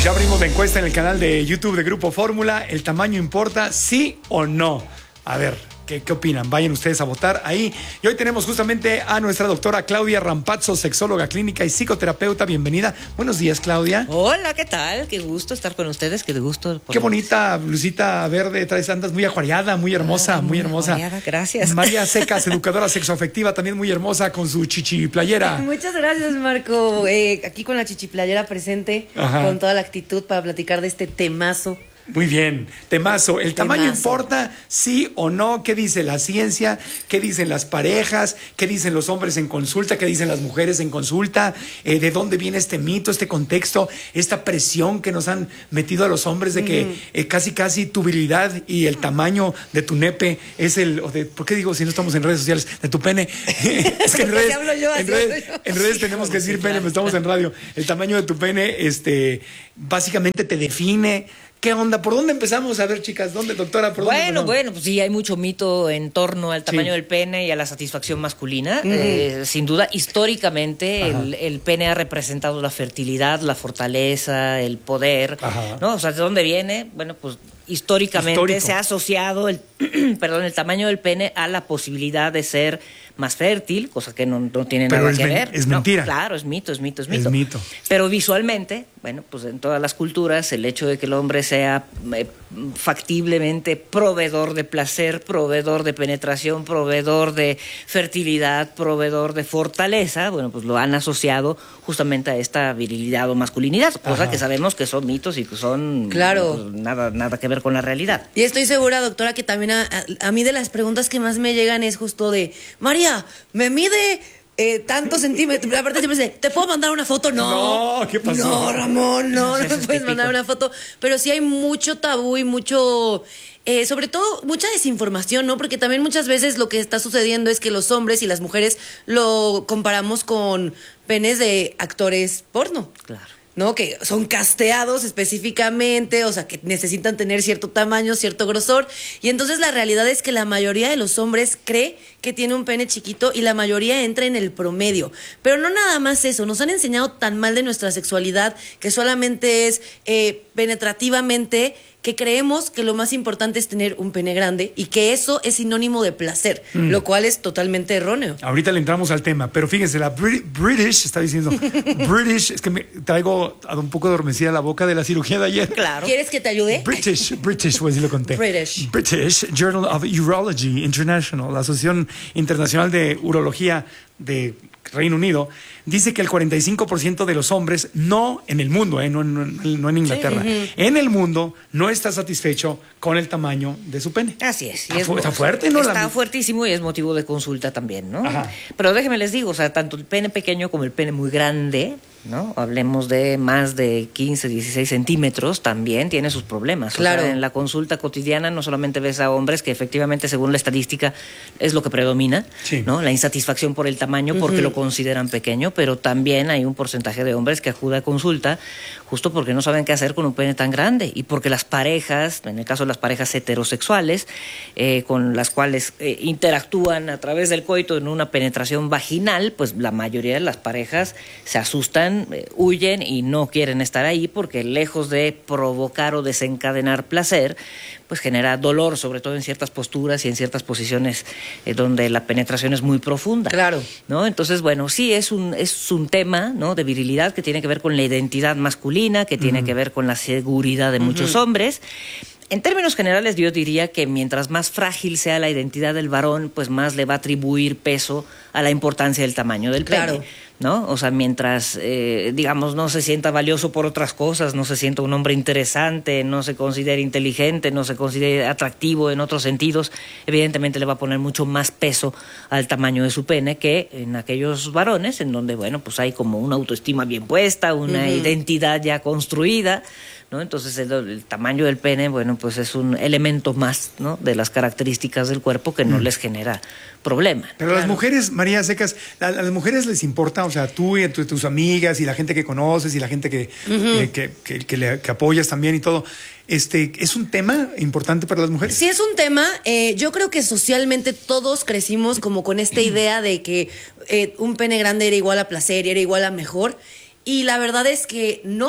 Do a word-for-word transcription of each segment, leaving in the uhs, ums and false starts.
Ya abrimos la encuesta en el canal de YouTube de Grupo Fórmula. ¿El tamaño importa, sí o no? A ver, ¿qué, qué opinan? Vayan ustedes a votar ahí. Y hoy tenemos justamente a nuestra doctora Claudia Rampazzo, sexóloga clínica y psicoterapeuta. Bienvenida. Buenos días, Claudia. Hola, ¿qué tal? Qué gusto estar con ustedes, qué gusto. Qué bonita blusita verde traes, andas muy acuariada, muy hermosa, ah, muy, muy hermosa. Acuariada, gracias. María Secas, educadora sexoafectiva, también muy hermosa con su chichi playera. Muchas gracias, Marco. Eh, aquí con la chichi playera presente, Ajá. con toda la actitud para platicar de este temazo. Muy bien, temazo. ¿El tamaño Temazo. importa, sí o no? ¿Qué dice la ciencia? ¿Qué dicen las parejas? ¿Qué dicen los hombres en consulta? ¿Qué dicen las mujeres en consulta? Eh, ¿De dónde viene este mito, este contexto, esta presión que nos han metido a los hombres de que mm. eh, casi casi tu virilidad y el tamaño de tu nepe es el... O de, ¿por qué digo si no estamos en redes sociales? De tu pene. Es que en redes, hablo yo, en redes, en redes tenemos que decir pene, pero estamos en radio. El tamaño de tu pene este, básicamente te define... ¿Qué onda? ¿Por dónde empezamos? A ver, chicas, ¿dónde, doctora? ¿Por dónde bueno, bueno, pues sí, hay mucho mito en torno al tamaño sí. del pene y a la satisfacción masculina. Uh-huh. Eh, sin duda, históricamente, el, el pene ha representado la fertilidad, la fortaleza, el poder, Ajá. ¿no? O sea, ¿de dónde viene? Bueno, pues históricamente Histórico. se ha asociado el, perdón, el tamaño del pene a la posibilidad de ser más fértil, cosa que no, no tiene Pero nada es que men- ver. Es mentira. No, claro, es mito, es mito, es mito. Es mito. Pero visualmente, bueno, pues en todas las culturas, el hecho de que el hombre sea eh, factiblemente proveedor de placer, proveedor de penetración, proveedor de fertilidad, proveedor de fortaleza, bueno, pues lo han asociado justamente a esta virilidad o masculinidad, cosa Ajá. que sabemos que son mitos y que son claro. pues, nada, nada que ver con la realidad. Y estoy segura, doctora, que también a, a, a mí de las preguntas que más me llegan es justo de, María, me mide eh, tantos centímetros. Aparte siempre dice, ¿te puedo mandar una foto? No. No, ¿qué pasó? No, Ramón, no, no me puedes típico. mandar una foto. Pero sí hay mucho tabú y mucho... Eh, sobre todo mucha desinformación, ¿no? Porque también muchas veces lo que está sucediendo es que los hombres y las mujeres lo comparamos con penes de actores porno. Claro. ¿No? Que son casteados específicamente, o sea, que necesitan tener cierto tamaño, cierto grosor. Y entonces la realidad es que la mayoría de los hombres cree que tiene un pene chiquito y la mayoría entra en el promedio. Pero no nada más eso, nos han enseñado tan mal de nuestra sexualidad que solamente es eh, penetrativamente, que creemos que lo más importante es tener un pene grande y que eso es sinónimo de placer, mm. lo cual es totalmente erróneo. Ahorita le entramos al tema, pero fíjense, la Brit- British, está diciendo, British, es que me traigo un poco adormecida la boca de la cirugía de ayer. Claro. ¿Quieres que te ayude? British, British, pues sí lo conté. British. British Journal of Urology International, la Asociación Internacional de Urología de Reino Unido, dice que el cuarenta y cinco por ciento de los hombres, no en el mundo, eh, no, no, no en Inglaterra, sí, uh-huh. en el mundo no está satisfecho con el tamaño de su pene. Así es. Está, es fu- está fuerte, ¿no? Está La... fuertísimo y es motivo de consulta también, ¿no? Ajá. Pero déjenme les digo, o sea, tanto el pene pequeño como el pene muy grande, ¿no? Hablemos de más de quince, dieciséis centímetros, también tiene sus problemas. Claro. O sea, en la consulta cotidiana no solamente ves a hombres, que efectivamente, según la estadística, es lo que predomina, sí. ¿no? La insatisfacción por el tamaño, porque uh-huh. lo consideran pequeño, pero también hay un porcentaje de hombres que acude a consulta justo porque no saben qué hacer con un pene tan grande y porque las parejas, en el caso de las parejas heterosexuales, eh, con las cuales eh, interactúan a través del coito en una penetración vaginal, pues la mayoría de las parejas se asustan, eh, huyen y no quieren estar ahí porque lejos de provocar o desencadenar placer, pues genera dolor, sobre todo en ciertas posturas y en ciertas posiciones eh, donde la penetración es muy profunda. Claro. ¿No? Entonces, bueno, sí es un, es un tema, ¿no?, de virilidad que tiene que ver con la identidad masculina, que tiene uh-huh. que ver con la seguridad de uh-huh. muchos hombres. En términos generales, yo diría que mientras más frágil sea la identidad del varón, pues más le va a atribuir peso a la importancia del tamaño del pene. Claro. ¿No? O sea, mientras, eh, digamos, no se sienta valioso por otras cosas, no se sienta un hombre interesante, no se considere inteligente, no se considere atractivo en otros sentidos, evidentemente le va a poner mucho más peso al tamaño de su pene que en aquellos varones en donde, bueno, pues hay como una autoestima bien puesta, una uh-huh. identidad ya construida, ¿no? Entonces el, el tamaño del pene, bueno, pues es un elemento más, ¿no?, de las características del cuerpo que no uh-huh. les genera problema. Pero claro. Las mujeres, María Secas, a, a las mujeres les importa, o sea, tú y tu, tus amigas y la gente que conoces y la gente que, uh-huh. eh, que, que, que, le, que apoyas también y todo, este, ¿es un tema importante para las mujeres? Sí, es un tema. Eh, yo creo que socialmente todos crecimos como con esta idea de que eh, un pene grande era igual a placer, era igual a mejor, y la verdad es que no.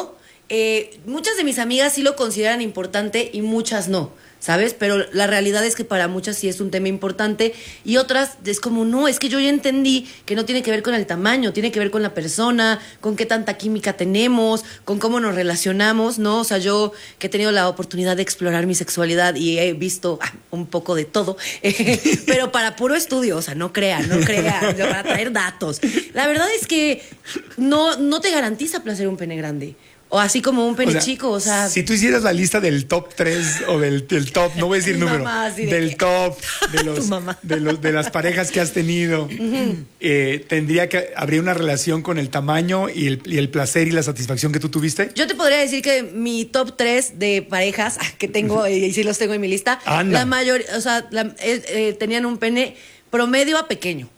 eh, muchas de mis amigas sí lo consideran importante y muchas no, ¿sabes? Pero la realidad es que para muchas sí es un tema importante y otras es como, no, es que yo ya entendí que no tiene que ver con el tamaño, tiene que ver con la persona, con qué tanta química tenemos, con cómo nos relacionamos, ¿no? O sea, yo que he tenido la oportunidad de explorar mi sexualidad y he visto ah, un poco de todo, eh, pero para puro estudio, o sea, no crean, no crean, para traer datos. La verdad es que no, no te garantiza placer un pene grande. O así como un pene O sea, chico, o sea... Si tú hicieras la lista del top tres o del, del top, no voy a decir Mi número, mamá, así de del que- top de Tu los, mamá. de los de las parejas que has tenido, eh, tendría que habría una relación con el tamaño y el, y el placer y la satisfacción que tú tuviste. Yo te podría decir que mi top tres de parejas que tengo, y sí los tengo en mi lista, Anda. la mayoría, o sea, la- eh, eh, tenían un pene promedio a pequeño.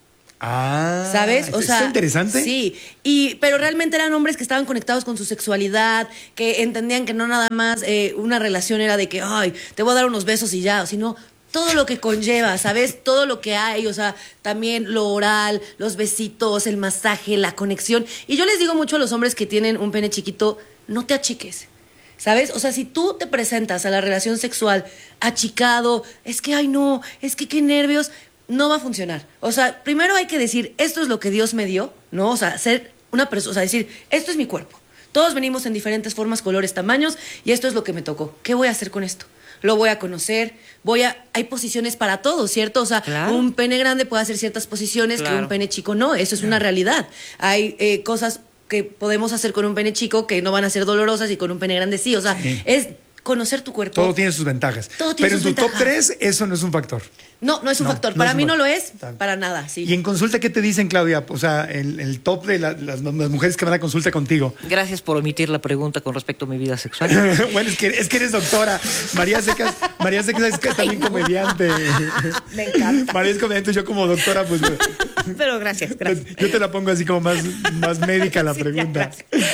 Ah, ¿Sabes? O ¿eso sea, está interesante? Sí, y, pero realmente eran hombres que estaban conectados con su sexualidad, que entendían que no nada más eh, una relación era de que, ay, te voy a dar unos besos y ya, sino todo lo que conlleva, ¿sabes? Todo lo que hay, o sea, también lo oral, los besitos, el masaje, la conexión. Y yo les digo mucho a los hombres que tienen un pene chiquito, no te achiques. ¿Sabes? O sea, si tú te presentas a la relación sexual achicado, es que, ay, no, es que qué nervios, no va a funcionar. O sea, primero hay que decir, esto es lo que Dios me dio, ¿no? O sea, ser una persona, o sea, decir, esto es mi cuerpo. Todos venimos en diferentes formas, colores, tamaños, y esto es lo que me tocó. ¿Qué voy a hacer con esto? Lo voy a conocer, voy a... Hay posiciones para todos, ¿cierto? O sea, Claro. un pene grande puede hacer ciertas posiciones que Claro. un pene chico no. Eso es una realidad. Hay eh, cosas que podemos hacer con un pene chico que no van a ser dolorosas y con un pene grande sí. O sea, Sí. es conocer tu cuerpo. Todo tiene sus ventajas. Todo tiene Pero en sus tu top ventajas. tres, eso no es un factor. No, no es un No, factor. no Para es un mí no factor. lo es, Está bien. para nada, sí. Y en consulta, ¿qué te dicen, Claudia? O sea, el, el top de la- las, las mujeres que van a consulta contigo. Gracias por omitir la pregunta con respecto a mi vida sexual. Bueno, es que, es que eres doctora. María Secas, María Secas es que también comediante. Me encanta. María es comediante, yo como doctora, pues Pero gracias, gracias. yo te la pongo así como más, más médica la pregunta.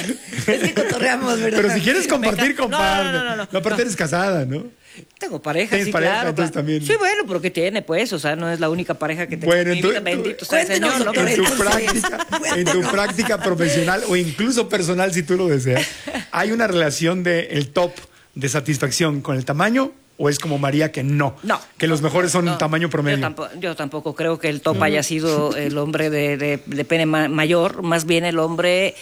Es que cotorreamos, ¿verdad? Pero si quieres compartir, encanta. comparte. No, no, no, no, no. aparte eres casada, ¿no? Tengo pareja, ¿Tienes sí, pareja? claro. Entonces claro. también. Sí, bueno, pero ¿qué tiene, pues? O sea, no es la única pareja que tengo Bueno, en mi tú- vida. tú- Bendito sea el Cuéntenos, Señor, ¿no? doctor, En tu entonces, práctica, en tu práctica profesional o incluso personal, si tú lo deseas, ¿hay una relación de el top de satisfacción con el tamaño? ¿O es como María que no? No. Que los mejores son No, tamaño promedio. Yo tampoco, yo tampoco creo que el top haya sido el hombre de, de- de pene ma- mayor, más bien el hombre,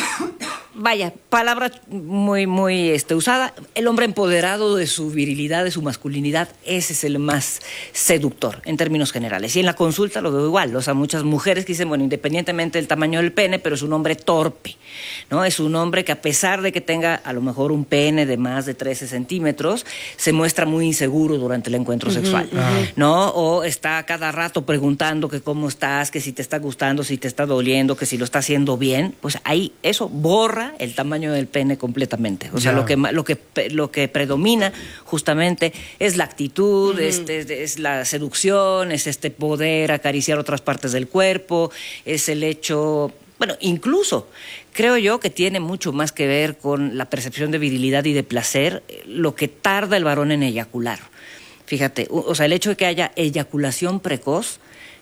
vaya, palabra muy, muy este, usada, el hombre empoderado de su virilidad, de su masculinidad, ese es el más seductor en términos generales. Y en la consulta lo veo igual, o sea, muchas mujeres que dicen, bueno, independientemente del tamaño del pene, pero es un hombre torpe, ¿no? Es un hombre que a pesar de que tenga a lo mejor un pene de más de trece centímetros, se muestra muy inseguro durante el encuentro sexual, ¿no? O está cada rato preguntando que cómo estás, que si te está gustando, si te está doliendo, que si lo está haciendo bien, pues ahí eso borra el tamaño del pene completamente. O sea, Ya. lo que ma- lo que pe- lo que predomina justamente es la actitud, este, es, es la seducción, es este poder acariciar otras partes del cuerpo, es el hecho, bueno, incluso creo yo que tiene mucho más que ver con la percepción de virilidad y de placer, eh, lo que tarda el varón en eyacular. Fíjate, o o sea, el hecho de que haya eyaculación precoz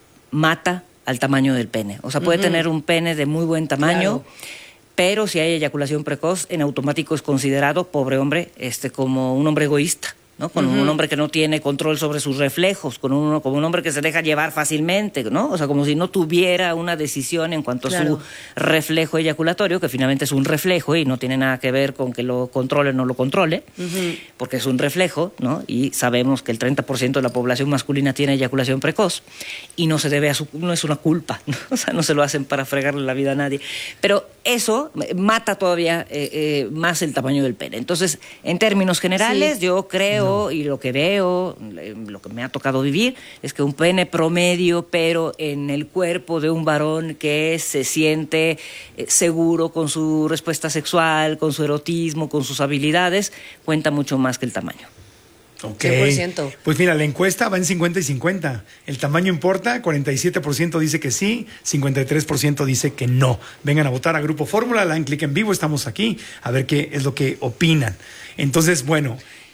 mata al tamaño del pene. O sea, puede tener un pene de muy buen tamaño, Claro. pero si hay eyaculación precoz, en automático es considerado, pobre hombre, este, como un hombre egoísta, ¿no? Con un hombre que no tiene control sobre sus reflejos, con un, como un hombre que se deja llevar fácilmente, ¿no? O sea, como si no tuviera una decisión en cuanto a Claro. su reflejo eyaculatorio, que finalmente es un reflejo y no tiene nada que ver con que lo controle o no lo controle, porque es un reflejo, ¿no? Y sabemos que el treinta por ciento de la población masculina tiene eyaculación precoz y no se debe a su, no es una culpa, ¿no? O sea, no se lo hacen para fregarle la vida a nadie. Pero eso mata todavía eh, eh, más el tamaño del pene. Entonces, en términos generales, Sí. yo creo y lo que veo, eh, lo que me ha tocado vivir, es que un pene promedio, pero en el cuerpo de un varón que se siente eh, seguro con su respuesta sexual, con su erotismo, con sus habilidades, cuenta mucho más que el tamaño. Ok. cien por ciento. Pues mira, la encuesta va en cincuenta y cincuenta. El tamaño importa, cuarenta y siete por ciento dice que sí, cincuenta y tres por ciento dice que no. Vengan a votar a Grupo Fórmula, le dan clic en vivo, estamos aquí, a ver qué es lo que opinan. Entonces, bueno,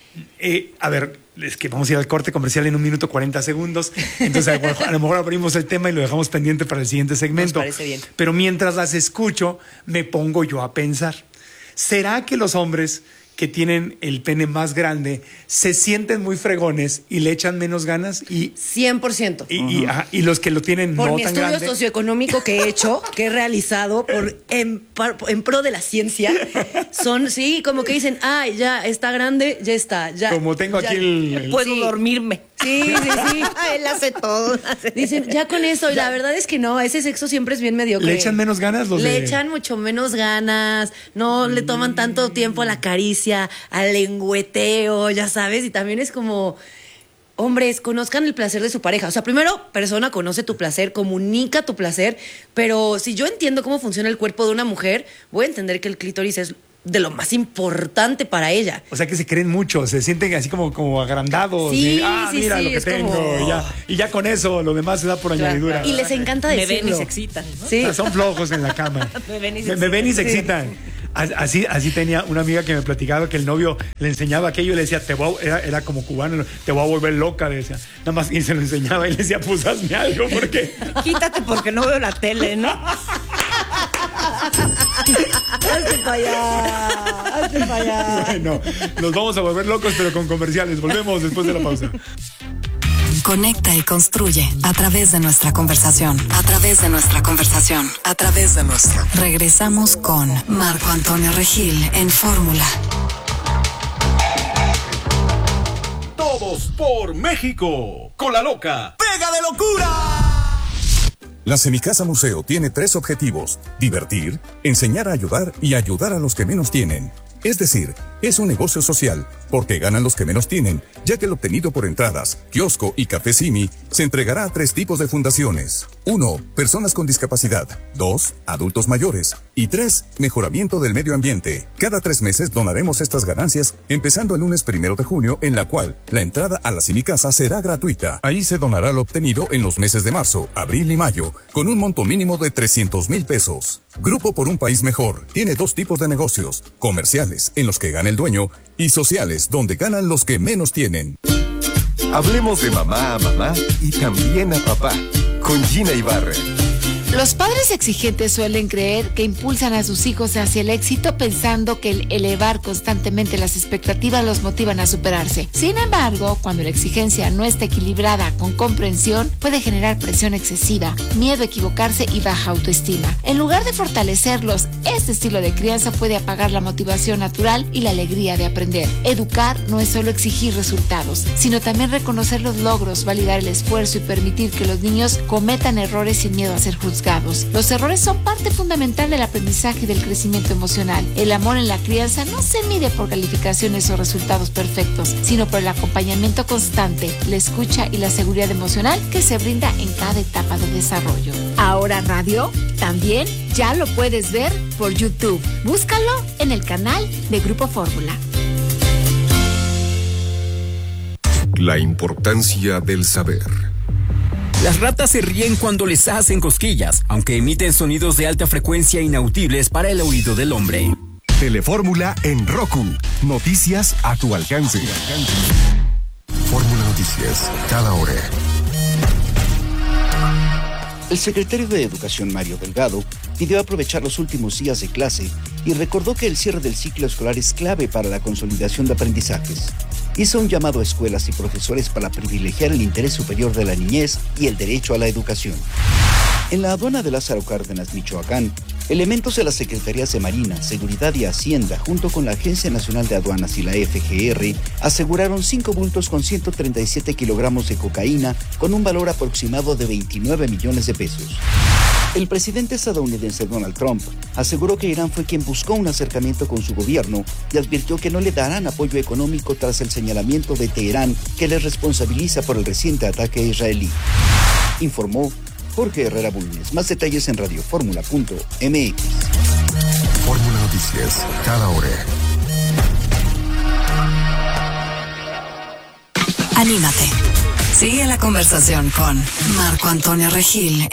eh, a ver, es que vamos a ir al corte comercial en un minuto cuarenta segundos. Entonces, a lo mejor- a lo mejor abrimos el tema y lo dejamos pendiente para el siguiente segmento. parece bien. Pero mientras las escucho, me pongo yo a pensar. ¿Será que los hombres que tienen el pene más grande se sienten muy fregones y le echan menos ganas? Y cien por ciento. Y, uh-huh. y, ajá, y los que lo tienen por no mi tan estudio grande. socioeconómico que he hecho, que he realizado por en, en pro de la ciencia, son, sí, como que dicen, ah, ya está grande, ya está. Ya, como tengo ya, aquí el... el... Puedo sí. dormirme. Sí, sí, sí. Él hace todo. Dicen, ya con eso, y la verdad es que no, ese sexo siempre es bien mediocre. ¿Le echan menos ganas los Le de...? echan mucho menos ganas, no le toman tanto tiempo a la caricia, al lengüeteo, ya sabes, y también es como... Hombres, conozcan el placer de su pareja. O sea, primero, persona, conoce tu placer, comunica tu placer, pero si yo entiendo cómo funciona el cuerpo de una mujer, voy a entender que el clítoris es de lo más importante para ella. O sea, que se creen mucho, se sienten así como, como agrandados. Sí, y, ah, sí, mira sí, lo que es tengo. como- Y, ya, y ya con eso, lo demás se da por Claro. añadidura. Y les encanta Me decirlo. ven y se excitan, ¿no? Sí. O sea, son flojos en la cama. Me ven y se me, me ven y se Sí. excitan. Así, así tenía una amiga que me platicaba que el novio le enseñaba aquello y le decía, te voy a, era, era como cubano, te voy a volver loca, le decía. Nada más, y se lo enseñaba y le decía, pues hazme algo, porque... Quítate porque no veo la tele, ¿no? Hazte para allá, hazte para allá. Bueno, nos vamos a volver locos, pero con comerciales. Volvemos después de la pausa. Conecta y construye a través de nuestra conversación. A través de nuestra conversación. A través de nuestra. Regresamos con Marco Antonio Regil en Fórmula. Todos por México. Con la loca. ¡Pega de locura! La Semicasa Museo tiene tres objetivos: divertir, enseñar a ayudar y ayudar a los que menos tienen. Es decir, es un negocio social, porque ganan los que menos tienen, ya que el obtenido por entradas, kiosco y café Simi se entregará a tres tipos de fundaciones. Uno, personas con discapacidad. Dos, adultos mayores. Y tres, mejoramiento del medio ambiente. Cada tres meses donaremos estas ganancias, empezando el lunes primero de junio, en la cual la entrada a la Semicasa será gratuita. Ahí se donará lo obtenido en los meses de marzo, abril y mayo, con un monto mínimo de trescientos mil pesos. Grupo por un País Mejor tiene dos tipos de negocios: comerciales, en los que gana el dueño, y sociales, donde ganan los que menos tienen. Hablemos de mamá a mamá y también a papá, con Gina Ibarra. Los padres exigentes suelen creer que impulsan a sus hijos hacia el éxito pensando que el elevar constantemente las expectativas los motivan a superarse. Sin embargo, cuando la exigencia no está equilibrada con comprensión, puede generar presión excesiva, miedo a equivocarse y baja autoestima. En lugar de fortalecerlos, este estilo de crianza puede apagar la motivación natural y la alegría de aprender. Educar no es solo exigir resultados, sino también reconocer los logros, validar el esfuerzo y permitir que los niños cometan errores sin miedo a ser juzgados. Los errores son parte fundamental del aprendizaje y del crecimiento emocional. El amor en la crianza no se mide por calificaciones o resultados perfectos, sino por el acompañamiento constante, la escucha y la seguridad emocional que se brinda en cada etapa de desarrollo. Ahora radio, también ya lo puedes ver por YouTube. Búscalo en el canal de Grupo Fórmula. La importancia del saber. Las ratas se ríen cuando les hacen cosquillas, aunque emiten sonidos de alta frecuencia inaudibles para el oído del hombre. Telefórmula en Roku. Noticias a tu alcance. Fórmula Noticias, cada hora. El secretario de Educación, Mario Delgado, pidió aprovechar los últimos días de clase y recordó que el cierre del ciclo escolar es clave para la consolidación de aprendizajes. Hizo un llamado a escuelas y profesores para privilegiar el interés superior de la niñez y el derecho a la educación. En la aduana de Lázaro Cárdenas, Michoacán, elementos de las Secretarías de Marina, Seguridad y Hacienda, junto con la Agencia Nacional de Aduanas y la F G R, aseguraron cinco bultos con ciento treinta y siete kilogramos de cocaína con un valor aproximado de veintinueve millones de pesos. El presidente estadounidense Donald Trump aseguró que Irán fue quien buscó un acercamiento con su gobierno y advirtió que no le darán apoyo económico tras el señalamiento de Teherán que le responsabiliza por el reciente ataque israelí. Informó Jorge Herrera Bulnes. Más detalles en radioformula punto m x. Fórmula Noticias, cada hora. Anímate. Sigue la conversación con Marco Antonio Regil